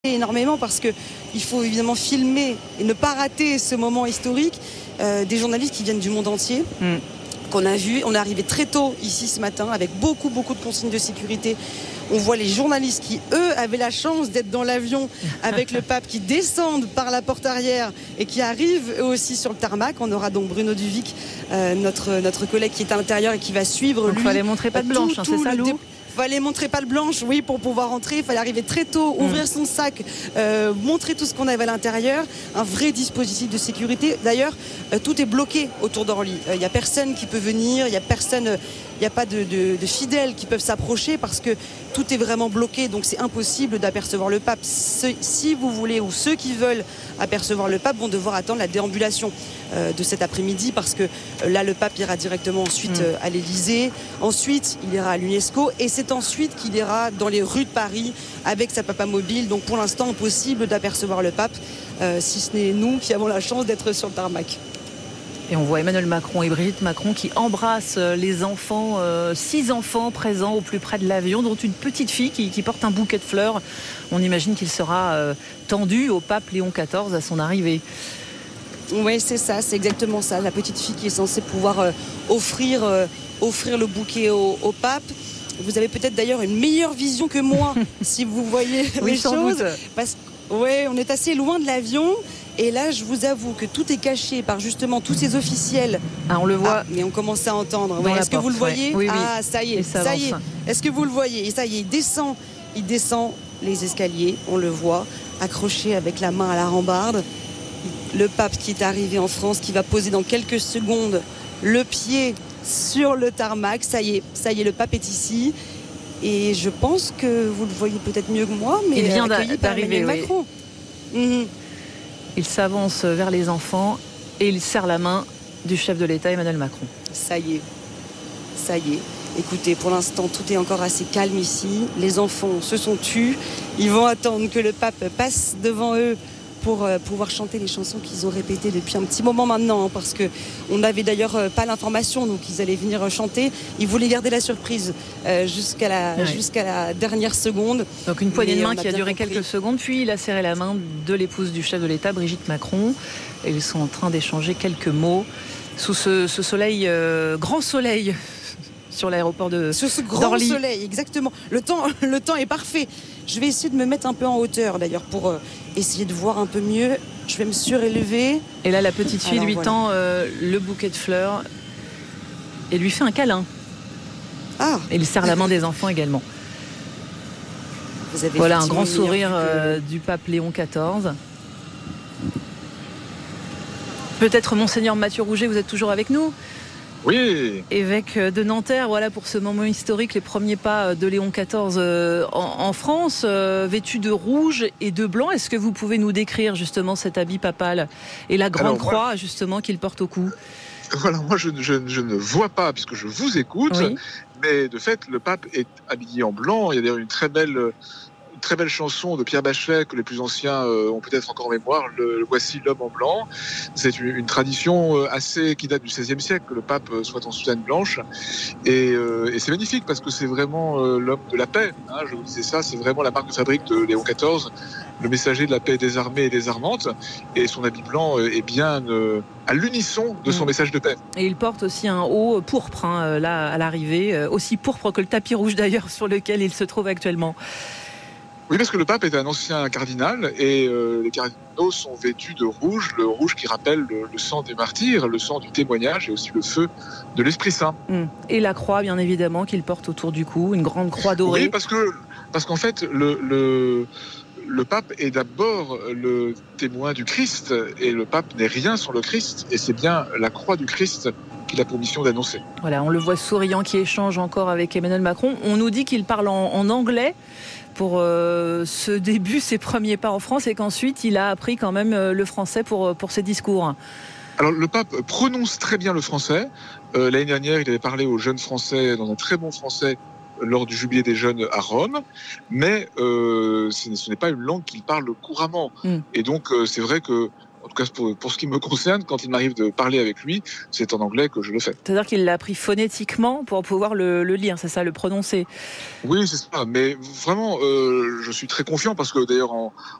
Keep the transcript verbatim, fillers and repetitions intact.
énormément parce qu'il faut évidemment filmer et ne pas rater ce moment historique. Euh, des journalistes qui viennent du monde entier, mm. qu'on a vu. On est arrivé très tôt ici ce matin avec beaucoup, beaucoup de consignes de sécurité. On voit les journalistes qui, eux, avaient la chance d'être dans l'avion avec le pape, qui descendent par la porte arrière et qui arrivent eux aussi sur le tarmac. On aura donc Bruno Duvic, euh, notre, notre collègue qui est à l'intérieur et qui va suivre. Donc, lui. Il fallait montrer pas de blanche, tout, hein, c'est ça, Lou ? Il fallait montrer patte blanche, oui, pour pouvoir rentrer. Il fallait arriver très tôt, ouvrir mmh. son sac, euh, montrer tout ce qu'on avait à l'intérieur. Un vrai dispositif de sécurité. D'ailleurs, euh, tout est bloqué autour d'Orly. Il euh, n'y a personne qui peut venir, il n'y a personne, il euh, n'y a pas de, de, de fidèles qui peuvent s'approcher parce que tout est vraiment bloqué. Donc c'est impossible d'apercevoir le pape. Ce, si vous voulez, ou ceux qui veulent apercevoir le pape vont devoir attendre la déambulation euh, de cet après-midi parce que euh, là, le pape ira directement ensuite mmh. euh, à l'Élysée. Ensuite, il ira à l'UNESCO et c'est C'est ensuite qu'il ira dans les rues de Paris avec sa papamobile. Donc pour l'instant, impossible d'apercevoir le pape, euh, si ce n'est nous qui avons la chance d'être sur le tarmac. Et on voit Emmanuel Macron et Brigitte Macron qui embrassent les enfants, euh, six enfants présents au plus près de l'avion, dont une petite fille qui, qui porte un bouquet de fleurs. On imagine qu'il sera euh, tendu au pape Léon quatorze à son arrivée. Oui, c'est ça, c'est exactement ça. La petite fille qui est censée pouvoir euh, offrir, euh, offrir le bouquet au, au pape. Vous avez peut-être d'ailleurs une meilleure vision que moi si vous voyez oui, les sans choses. Doute. Parce que ouais, on est assez loin de l'avion. Et là, je vous avoue que tout est caché par justement tous ces officiels. Ah, on le voit. Ah, mais on commence à entendre. Ouais, est-ce porte, que vous le voyez ouais. oui, oui. Ah, ça y est, ça, ça y est. Est-ce que vous le voyez Et ça y est, il descend, il descend les escaliers. On le voit, accroché avec la main à la rambarde. Le pape qui est arrivé en France, qui va poser dans quelques secondes le pied sur le tarmac. Ça y est, ça y est, le pape est ici. Et je pense que vous le voyez peut-être mieux que moi, mais il vient accueilli par Emmanuel oui. Macron. Mmh. Il s'avance vers les enfants et il serre la main du chef de l'État, Emmanuel Macron. Ça y est, ça y est. Écoutez, pour l'instant, tout est encore assez calme ici. Les enfants se sont tus. Ils vont attendre que le pape passe devant eux pour euh, pouvoir chanter les chansons qu'ils ont répétées depuis un petit moment maintenant, hein, parce qu'on n'avait d'ailleurs euh, pas l'information, donc ils allaient venir chanter. Ils voulaient garder la surprise euh, jusqu'à, la, ouais. jusqu'à la dernière seconde. Donc une poignée de main qui a duré compris. quelques secondes, puis il a serré la main de l'épouse du chef de l'État, Brigitte Macron, et ils sont en train d'échanger quelques mots sous ce, ce soleil, euh, grand soleil sur l'aéroport de Sur ce grand d'Orly. soleil, exactement. Le temps, le temps est parfait. Je vais essayer de me mettre un peu en hauteur d'ailleurs pour euh, essayer de voir un peu mieux. Je vais me surélever. Et là, la petite fille Alors, lui voilà. tend euh, le bouquet de fleurs et lui fait un câlin. Ah. Et il serre la main des enfants également. Vous avez voilà un grand sourire que... euh, du pape Léon quatorze. Peut-être Monseigneur Mathieu Rouget, vous êtes toujours avec nous ? Oui. Évêque de Nanterre, voilà pour ce moment historique, les premiers pas de Léon quatorze en, en France, euh, vêtu de rouge et de blanc. Est-ce que vous pouvez nous décrire justement cet habit papal et la grande Alors, croix moi, justement qu'il porte au cou ? Voilà, moi je, je, je ne vois pas puisque je vous écoute, oui. mais de fait le pape est habillé en blanc. Il y a d'ailleurs une très belle... très belle chanson de Pierre Bachelet que les plus anciens euh, ont peut-être encore en mémoire, le, le Voici l'homme en blanc. C'est une, une tradition euh, assez qui date du seizième siècle que le pape euh, soit en soutane blanche et, euh, et c'est magnifique parce que c'est vraiment euh, l'homme de la paix, hein, je vous disais ça, c'est vraiment la marque de fabrique de Léon quatorze, le messager de la paix des armées et des armantes, et son habit blanc euh, est bien euh, à l'unisson de son mmh. message de paix. Et il porte aussi un haut pourpre hein, là à l'arrivée, euh, aussi pourpre que le tapis rouge d'ailleurs sur lequel il se trouve actuellement. Oui, parce que le pape est un ancien cardinal et euh, les cardinaux sont vêtus de rouge, le rouge qui rappelle le, le sang des martyrs, le sang du témoignage et aussi le feu de l'Esprit Saint. Mmh. Et la croix, bien évidemment, qu'il porte autour du cou, une grande croix dorée. Oui, parce que parce qu'en fait, le, le, le pape est d'abord le témoin du Christ et le pape n'est rien sans le Christ et c'est bien la croix du Christ qu'il a pour mission d'annoncer. Voilà, on le voit souriant qui échange encore avec Emmanuel Macron. On nous dit qu'il parle en, en anglais pour euh, ce début, ses premiers pas en France, et qu'ensuite il a appris quand même euh, le français pour, pour ses discours. Alors le pape prononce très bien le français. Euh, l'année dernière, il avait parlé aux jeunes Français dans un très bon français lors du jubilé des jeunes à Rome, mais euh, ce n'est pas une langue qu'il parle couramment. Mm. Et donc euh, c'est vrai que En tout cas, pour, pour ce qui me concerne, quand il m'arrive de parler avec lui, c'est en anglais que je le fais. C'est-à-dire qu'il l'a appris phonétiquement pour pouvoir le, le lire, c'est ça, le prononcer? Oui, c'est ça. Mais vraiment, euh, je suis très confiant parce que d'ailleurs, en,